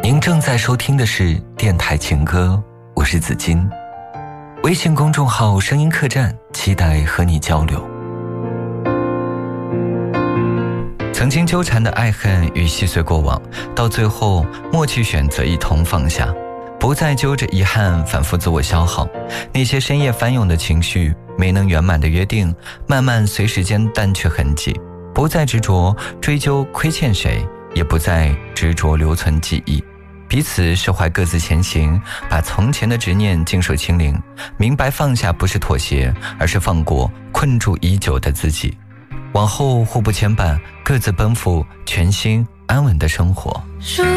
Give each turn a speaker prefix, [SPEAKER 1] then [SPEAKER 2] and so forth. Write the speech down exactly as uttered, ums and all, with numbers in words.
[SPEAKER 1] 您正在收听的是电台情歌，我是子金。微信公众号声音客栈，期待和你交流。曾经纠缠的爱恨与细碎过往，到最后默契选择一同放下，不再揪着遗憾反复自我消耗。那些深夜翻涌的情绪，没能圆满的约定，慢慢随时间淡去痕迹。不再执着追究亏欠谁，也不再执着留存记忆，彼此释怀，各自前行，把从前的执念尽数清零。明白放下不是妥协，而是放过困住已久的自己。往后互不牵绊，各自奔赴全新安稳的生活。